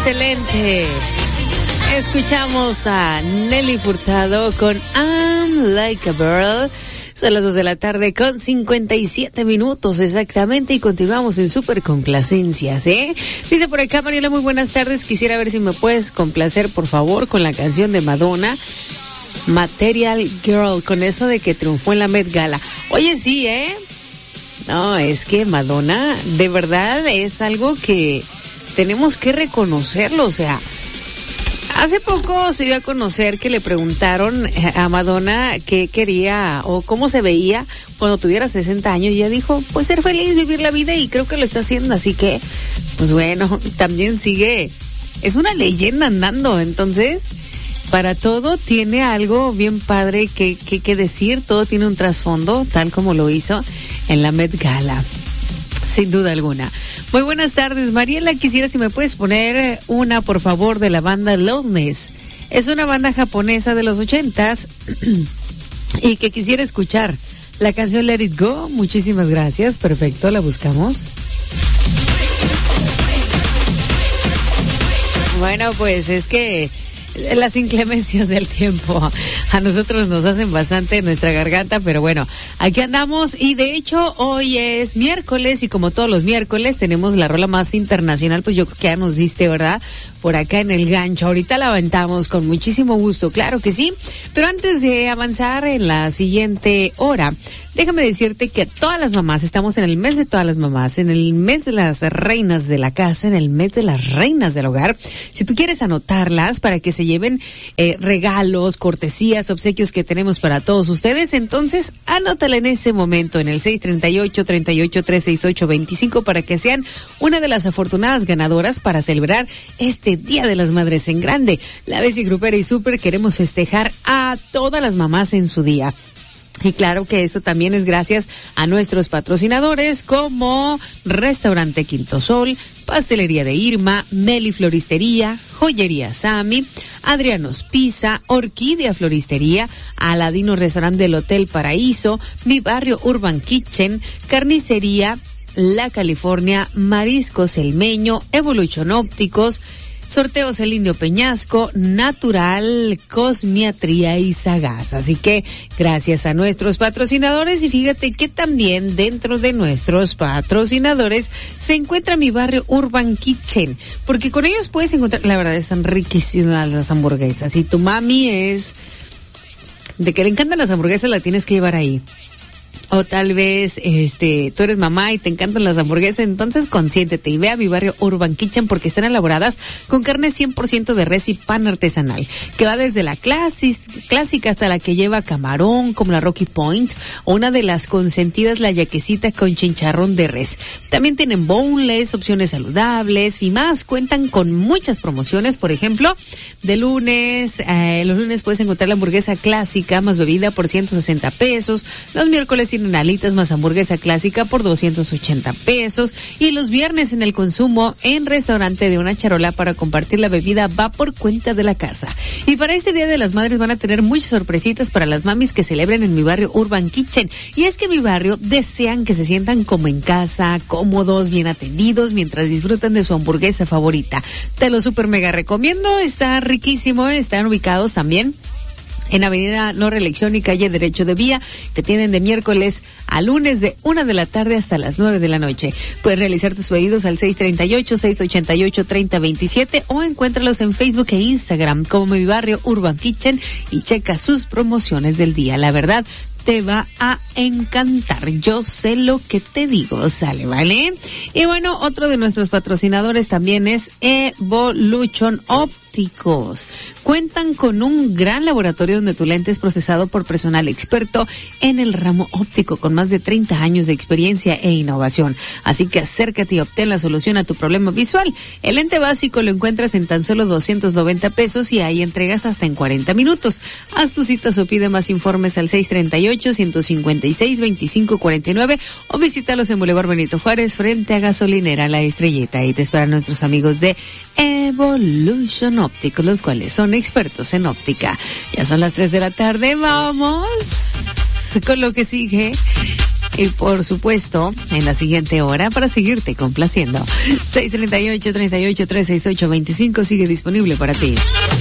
Excelente. Escuchamos a Nelly Furtado con I'm Like a Girl. Son las 2 de la tarde con 57 minutos exactamente y continuamos en súper complacencias, ¿eh? Dice por acá Mariela, muy buenas tardes. Quisiera ver si me puedes complacer, por favor, con la canción de Madonna, Material Girl, con eso de que triunfó en la Met Gala. Oye, sí, ¿eh? No, es que Madonna, de verdad, es algo que tenemos que reconocerlo, o sea, hace poco se dio a conocer que le preguntaron a Madonna qué quería o cómo se veía cuando tuviera 60 años y ella dijo, pues ser feliz, vivir la vida, y creo que lo está haciendo, así que, pues bueno, también sigue, es una leyenda andando, entonces, para todo tiene algo bien padre que decir, todo tiene un trasfondo, tal como lo hizo en la Met Gala. Sin duda alguna. Muy buenas tardes, Mariela. Quisiera si me puedes poner una, por favor, de la banda Loudness. Es una banda japonesa de los 80s y que quisiera escuchar la canción Let It Go. Muchísimas gracias. Perfecto, la buscamos. Bueno, pues es que las inclemencias del tiempo a nosotros nos hacen bastante en nuestra garganta, pero bueno, aquí andamos y de hecho hoy es miércoles y como todos los miércoles tenemos la rola más internacional, pues yo creo que ya nos diste, ¿verdad? Por acá en el gancho, ahorita la aventamos con muchísimo gusto, claro que sí, pero antes de avanzar en la siguiente hora, déjame decirte que todas las mamás, estamos en el mes de todas las mamás, en el mes de las reinas de la casa, en el mes de las reinas del hogar. Si tú quieres anotarlas para que se lleven regalos, cortesías, obsequios que tenemos para todos ustedes, entonces anótala en ese momento en el 638-368-25 para que sean una de las afortunadas ganadoras para celebrar este Día de las Madres en grande. La Bessie Grupera y Super queremos festejar a todas las mamás en su día. Y claro que esto también es gracias a nuestros patrocinadores como Restaurante Quinto Sol, Pastelería de Irma, Meli Floristería, Joyería Sami, Adrianos Pizza, Orquídea Floristería, Aladino Restaurante del Hotel Paraíso, Mi Barrio Urban Kitchen, Carnicería La California, Mariscos El Meño, Evolution Ópticos, Sorteos El Indio Peñasco, Natural, Cosmiatría y Sagaz. Así que gracias a nuestros patrocinadores, y fíjate que también dentro de nuestros patrocinadores se encuentra Mi Barrio Urban Kitchen, porque con ellos puedes encontrar, la verdad están riquísimas las hamburguesas. Si tu mami es de que le encantan las hamburguesas, la tienes que llevar ahí. O tal vez tú eres mamá y te encantan las hamburguesas, entonces consiéntete y ve a Mi Barrio Urban Kitchen porque están elaboradas con carne 100% de res y pan artesanal, que va desde la clásica hasta la que lleva camarón, como la Rocky Point, o una de las consentidas, la yaquecita con chicharrón de res. También tienen boneless, opciones saludables y más. Cuentan con muchas promociones, por ejemplo, de lunes, los lunes puedes encontrar la hamburguesa clásica más bebida por 160 pesos, los miércoles tienen alitas más hamburguesa clásica por 280 pesos y los viernes en el consumo en restaurante de una charola para compartir la bebida va por cuenta de la casa. Y para este Día de las Madres van a tener muchas sorpresitas para las mamis que celebren en Mi Barrio Urban Kitchen. Y es que en Mi Barrio desean que se sientan como en casa, cómodos, bien atendidos mientras disfrutan de su hamburguesa favorita. Te lo super mega recomiendo, está riquísimo, están ubicados también en Avenida No Reelección y Calle Derecho de Vía, que tienen de miércoles a lunes de 1 de la tarde hasta las 9 de la noche. Puedes realizar tus pedidos al 638-688-3027 o encuéntralos en Facebook e Instagram como Mi Barrio Urban Kitchen y checa sus promociones del día. La verdad, te va a encantar. Yo sé lo que te digo, sale, ¿vale? Y bueno, otro de nuestros patrocinadores también es Evolution Ópticos. Cuentan con un gran laboratorio donde tu lente es procesado por personal experto en el ramo óptico con más de 30 años de experiencia e innovación. Así que acércate y obtén la solución a tu problema visual. El lente básico lo encuentras en tan solo 290 pesos y hay entregas hasta en 40 minutos. Haz tu cita o pide más informes al 638-156-2549 o visítalos en Boulevard Benito Juárez frente a Gasolinera La Estrellita. Ahí te esperan nuestros amigos de Evolution Ópticos, los cuales son expertos en óptica. Ya son las 3 de la tarde, vamos con lo que sigue. y por supuesto en la siguiente hora para seguirte complaciendo. 638-38-368-25 sigue disponible para ti.